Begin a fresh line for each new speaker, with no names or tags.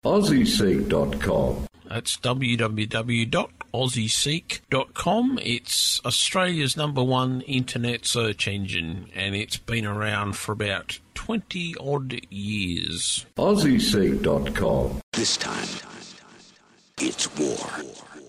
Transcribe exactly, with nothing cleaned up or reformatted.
aussie seek dot com.
That's w w w dot aussie seek dot com. It's Australia's number one internet search engine, and it's been around for about twenty odd years.
aussie seek dot com.
This time, it's war.